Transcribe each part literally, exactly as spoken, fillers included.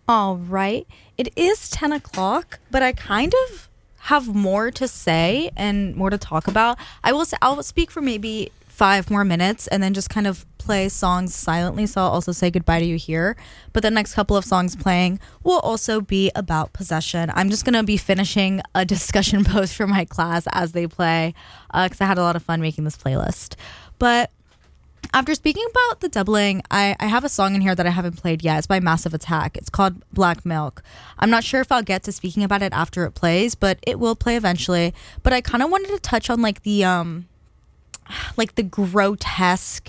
All right. It is ten o'clock, but I kind of have more to say and more to talk about. I will say, I'll speak for maybe five more minutes and then just kind of play songs silently. So I'll also say goodbye to you here. But the next couple of songs playing will also be about possession. I'm just going to be finishing a discussion post for my class as they play because uh, I had a lot of fun making this playlist. But after speaking about the doubling, I, I have a song in here that I haven't played yet. It's by Massive Attack. It's called Black Milk. I'm not sure if I'll get to speaking about it after it plays, but it will play eventually. But I kind of wanted to touch on like the um, like the grotesque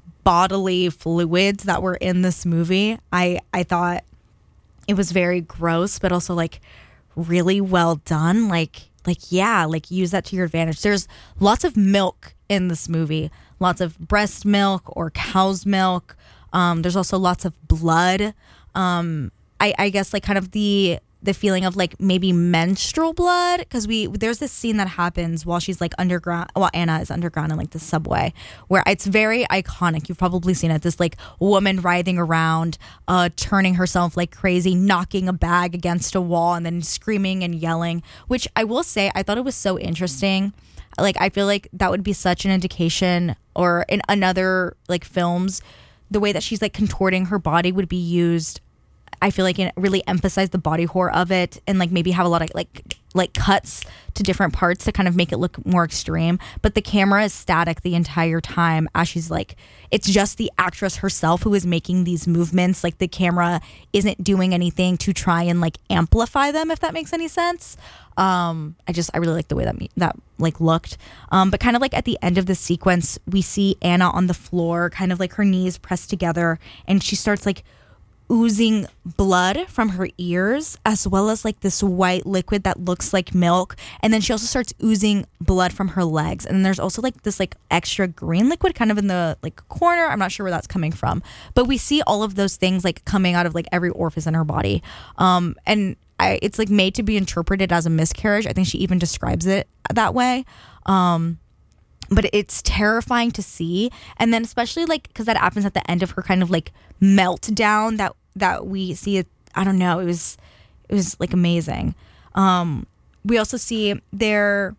bodily fluids that were in this movie. I I thought it was very gross, but also like really well done. Like like yeah, like use that to your advantage. There's lots of milk in this movie. Lots of breast milk or cow's milk. Um, there's also lots of blood. Um, I, I guess like kind of the the feeling of like maybe menstrual blood, because we there's this scene that happens while she's like underground. Well, Anna is underground in like the subway, where it's very iconic. You've probably seen it. This like woman writhing around, uh, turning herself like crazy, knocking a bag against a wall, and then screaming and yelling. Which I will say, I thought it was so interesting. Like, I feel like that would be such an indication, or in another like films, the way that she's like contorting her body would be used. I feel like it really emphasized the body horror of it, and like maybe have a lot of like like cuts to different parts to kind of make it look more extreme. But the camera is static the entire time as she's like, it's just the actress herself who is making these movements. Like the camera isn't doing anything to try and like amplify them, if that makes any sense. Um, I just, I really like the way that me, that like looked. Um, but kind of like at the end of the sequence, we see Anna on the floor, kind of like her knees pressed together, and she starts like oozing blood from her ears, as well as like this white liquid that looks like milk. And then she also starts oozing blood from her legs. And then there's also like this like extra green liquid kind of in the like corner. I'm not sure where that's coming from, but we see all of those things like coming out of like every orifice in her body. Um, and I, it's like made to be interpreted as a miscarriage. I think she even describes it that way. Um, but it's terrifying to see. And then especially like, because that happens at the end of her kind of like meltdown that that we see it. I don't know. It was, it was like amazing. Um, we also see there,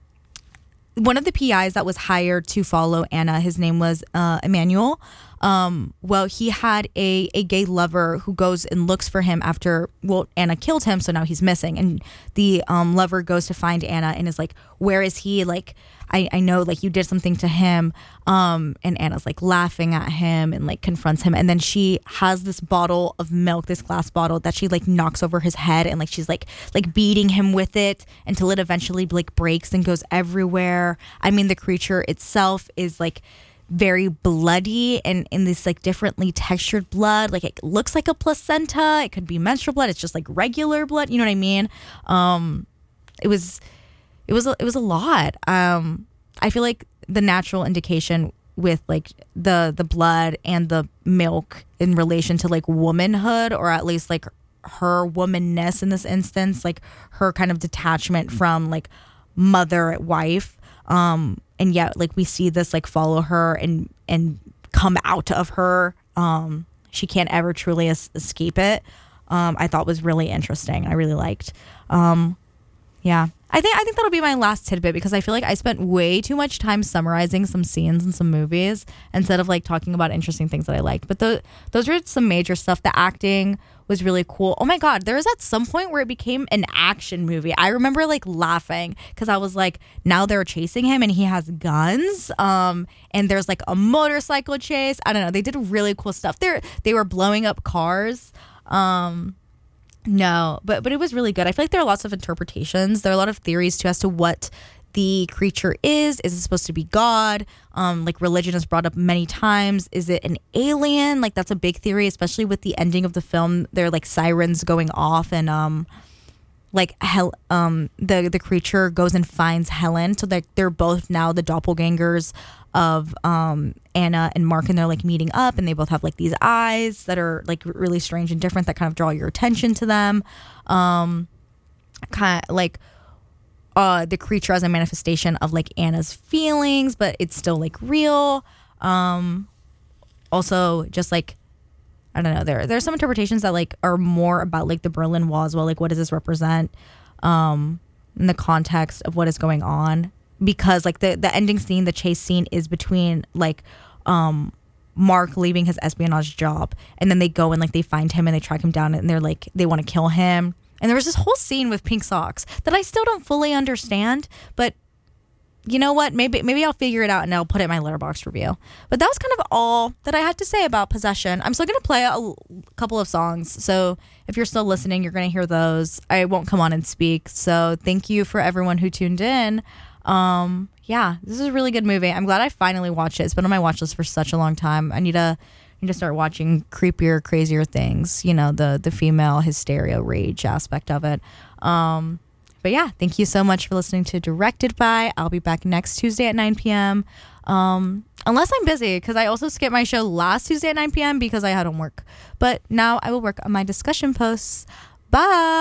one of the P Is that was hired to follow Anna, his name was uh, Emmanuel. Um, well, he had a, a gay lover who goes and looks for him after, well, Anna killed him, so now he's missing. And the um, lover goes to find Anna and is like, where is he? Like, I, I know, like, you did something to him. Um, and Anna's, like, laughing at him and, like, confronts him. And then she has this bottle of milk, this glass bottle, that she, like, knocks over his head. And, like, she's, like, like beating him with it until it eventually, like, breaks and goes everywhere. I mean, the creature itself is, like, very bloody and in this like differently textured blood. Like it looks like a placenta. It could be menstrual blood. It's just like regular blood. You know what I mean? Um, it was, it was, a, it was a lot. Um, I feel like the natural indication with like the the blood and the milk in relation to like womanhood, or at least like her womanness in this instance, like her kind of detachment from like mother wife. Um, and yet, like, we see this, like, follow her and and come out of her. Um, she can't ever truly es- escape it. Um, I thought was really interesting. I really liked. Um, yeah, I think I think that'll be my last tidbit, because I feel like I spent way too much time summarizing some scenes in some movies instead of like talking about interesting things that I liked. But the, those were some major stuff. The acting was really cool. Oh my God, there was at some point where it became an action movie. I remember like laughing because I was like, now they're chasing him and he has guns. Um, and there's like a motorcycle chase. I don't know. They did really cool stuff. They they were blowing up cars. Um, no, but but it was really good. I feel like there are lots of interpretations. There are a lot of theories too as to what the creature is. Is it supposed to be God? Um, like religion is brought up many times. Is it an alien? Like that's a big theory, especially with the ending of the film. There are like sirens going off, and um, like hell, um, the the creature goes and finds Helen. So that they're both now the doppelgangers of um Anna and Mark, and they're like meeting up, and they both have like these eyes that are like really strange and different that kind of draw your attention to them. Um, kind of like. Uh, the creature as a manifestation of like Anna's feelings, but it's still like real. Um, also, just like I don't know. There there's some interpretations that like are more about like the Berlin Wall as well. Like what does this represent um, in the context of what is going on? Because like the the ending scene, the chase scene is between like um, Mark leaving his espionage job, and then they go and like they find him and they track him down and they're like they want to kill him. And there was this whole scene with pink socks that I still don't fully understand, but you know what? Maybe maybe I'll figure it out and I'll put it in my Letterboxd review. But that was kind of all that I had to say about Possession. I'm still going to play a l- couple of songs. So if you're still listening, you're going to hear those. I won't come on and speak. So thank you for everyone who tuned in. Um, yeah, this is a really good movie. I'm glad I finally watched it. It's been on my watch list for such a long time. I need to, need to start watching creepier, crazier things. You know, the, the female hysteria rage aspect of it. Um... But yeah, thank you so much for listening to Directed By. I'll be back next Tuesday at nine p.m. Um, unless I'm busy, because I also skipped my show last Tuesday at nine p.m. because I had homework. But now I will work on my discussion posts. Bye.